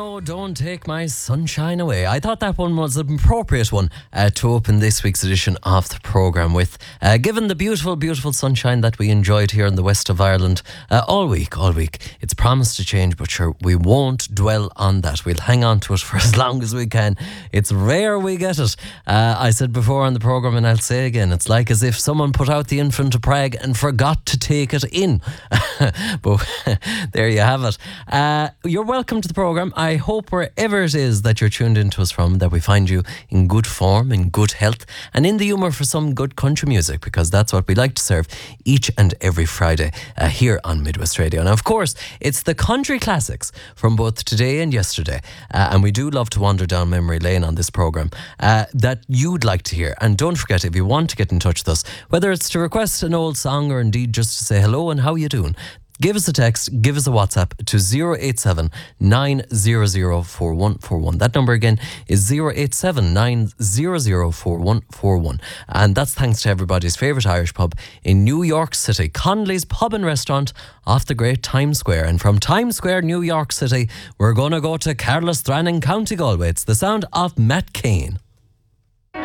No, don't take my sunshine away. I thought that one was an appropriate one to open this week's edition of the programme with. Given the beautiful, beautiful sunshine that we enjoyed here in the west of Ireland all week. It's promised to change, but sure, we won't dwell on that. We'll hang on to it for as long as we can. It's rare we get it. I said before on the programme, and I'll say again, it's like as if someone put out the infant to Prague and forgot to take it in. But there you have it. You're welcome to the programme. I hope wherever it is that you're tuned into us from, that we find you in good form, in good health, and in the humour for some good country music, because that's what we like to serve each and every Friday here on Midwest Radio. And of course, it's the country classics from both today and yesterday. And we do love to wander down memory lane on this programme that you'd like to hear. And don't forget, if you want to get in touch with us, whether it's to request an old song or indeed just to say hello and how you doing, give us a text, give us a WhatsApp to 087 900 4141. That number again is 087 900 4141. And that's thanks to everybody's favourite Irish pub in New York City, Connolly's Pub and Restaurant off the great Times Square. And from Times Square, New York City, we're going to go to Carlisle, Thrannon, County Galway. It's the sound of Matt Kane.